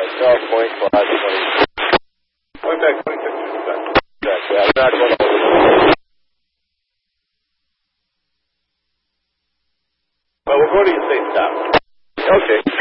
12.5, 20. Point back 26%. Exactly. I'm not going over. Well, we'll go to your safe stop. Okay.